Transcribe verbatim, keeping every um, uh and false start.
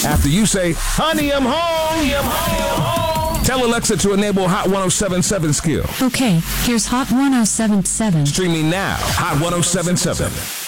After you say, honey, I'm home. Honey, I'm home. home. Tell Alexa to enable Hot one oh seven seven skill. Okay, here's Hot one oh seven seven. Streaming now. Hot one oh seven seven.